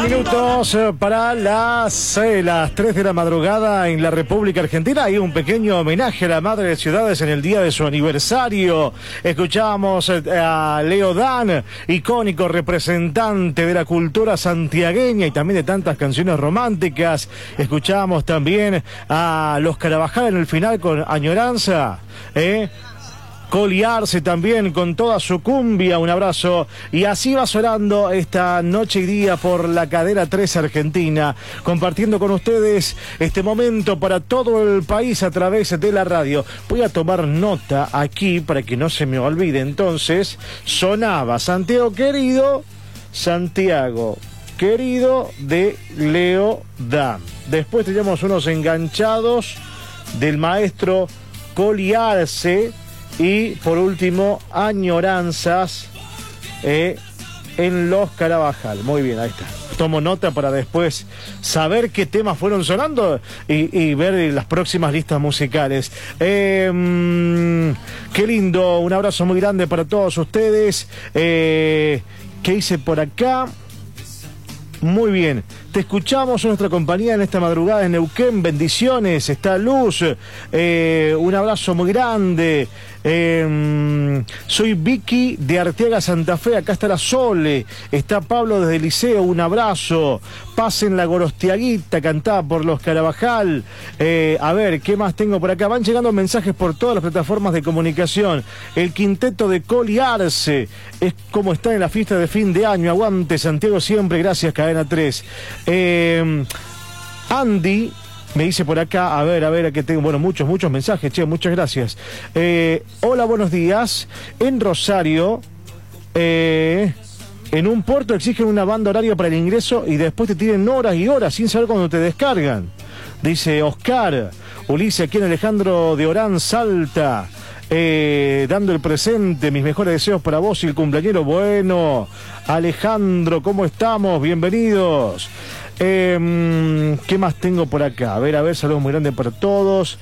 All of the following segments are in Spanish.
minutos para las 3 de la madrugada en la República Argentina. Hay un pequeño homenaje a la Madre de Ciudades en el día de su aniversario. Escuchamos a Leo Dan, icónico representante de la cultura santiagueña y también de tantas canciones románticas. Escuchamos también a Los Carabajal en el final con Añoranza, Coli Arce también con toda su cumbia, un abrazo. Y así va sonando esta noche y día por la cadena 3 Argentina, compartiendo con ustedes este momento para todo el país a través de la radio. Voy a tomar nota aquí para que no se me olvide. Entonces, sonaba Santiago Querido de Leo Dan. Después teníamos unos enganchados del maestro Coli Arce. Y por último, Añoranzas en Los Carabajal. Muy bien, ahí está. Tomo nota para después saber qué temas fueron sonando y ver las próximas listas musicales. Qué lindo, un abrazo muy grande para todos ustedes. ¿Qué hice por acá? Muy bien, te escuchamos en nuestra compañía en esta madrugada en Neuquén. Bendiciones, está Luz, un abrazo muy grande. Soy Vicky de Arteaga, Santa Fe. Acá está la Sole, está Pablo desde el Liceo, un abrazo. Pasen la Gorostiaguita, cantada por Los Carabajal. A ver, ¿qué más tengo por acá? Van llegando mensajes por todas las plataformas de comunicación. El quinteto de Coli Arce es como está en la fiesta de fin de año. Aguante Santiago siempre, gracias Cadena 3. Andy me dice por acá, a ver, aquí tengo, bueno, muchos mensajes, che, muchas gracias. Hola, buenos días. En Rosario, en un puerto exigen una banda horaria para el ingreso y después te tienen horas y horas sin saber cuándo te descargan. Dice Oscar. Ulises, aquí en Alejandro de Orán, Salta. Dando el presente, mis mejores deseos para vos y el cumpleañero. Bueno, Alejandro, ¿cómo estamos? Bienvenidos. ¿Qué más tengo por acá? A ver, saludos muy grandes para todos.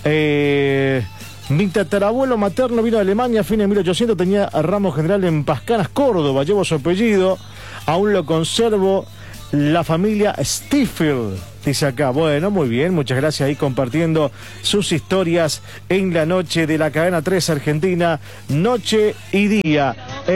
Mi tatarabuelo materno vino de Alemania a fines de 1800, tenía ramo general en Pascanas, Córdoba, llevo su apellido, aún lo conservo. La familia Stiefel, dice acá. Bueno, muy bien, muchas gracias ahí compartiendo sus historias en la noche de la cadena 3 Argentina, noche y día.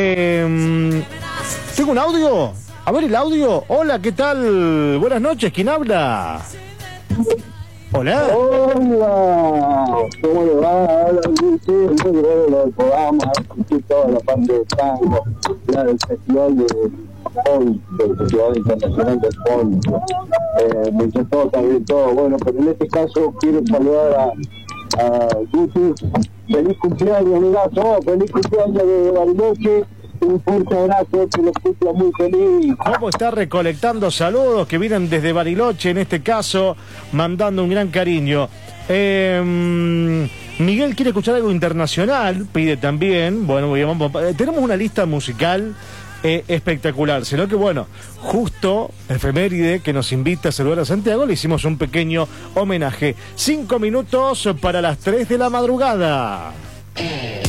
¿Tengo un audio? A ver el audio. Hola, ¿qué tal? Buenas noches, ¿quién habla? Hola. Hola, ¿cómo le va? Hola, Luis, muy bueno el programa, escuché toda la parte de tango, la del festival de hoy, del Festival Internacional del Folk. Me encantó también todo, bueno, pero en este caso quiero saludar a Guti. Feliz cumpleaños, amigazo, feliz cumpleaños de Bariloche. Un fuerte abrazo, que lo escucha muy feliz. ¿Cómo está recolectando saludos que vienen desde Bariloche, en este caso, mandando un gran cariño? Miguel quiere escuchar algo internacional, pide también. Bueno, tenemos una lista musical espectacular, sino que bueno, justo efeméride que nos invita a saludar a Santiago, le hicimos un pequeño homenaje. 5 minutos para las 3 de la madrugada.